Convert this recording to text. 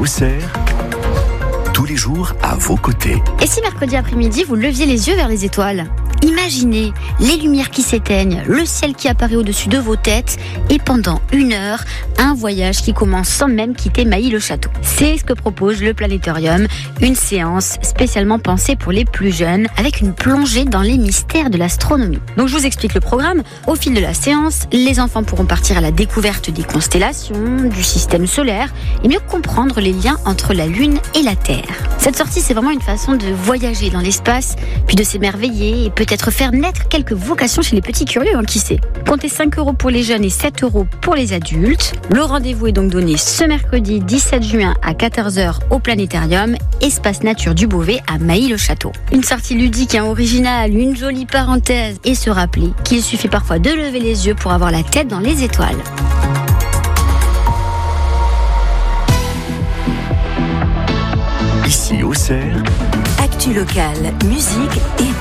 Auxerre, tous les jours à vos côtés. Et si mercredi après-midi, vous leviez les yeux vers les étoiles ? Imaginez les lumières qui s'éteignent, le ciel qui apparaît au-dessus de vos têtes et pendant 1 heure, un voyage qui commence sans même quitter Mailly-le-Château. C'est ce que propose le Planétorium, une séance spécialement pensée pour les plus jeunes avec une plongée dans les mystères de l'astronomie. Donc je vous explique le programme. Au fil de la séance, les enfants pourront partir à la découverte des constellations, du système solaire et mieux comprendre les liens entre la Lune et la Terre. Cette sortie, c'est vraiment une façon de voyager dans l'espace, puis de s'émerveiller et peut-être faire naître quelques vocations chez les petits curieux, qui sait. Comptez 5 € pour les jeunes et 7 € pour les adultes. Le rendez-vous est donc donné ce mercredi 17 juin à 14h au Planétorium, espace nature du Beauvais à Mailly-le-Château. Une sortie ludique et originale, une jolie parenthèse et se rappeler qu'il suffit parfois de lever les yeux pour avoir la tête dans les étoiles. Ici Auxerre, Actu locale, musique et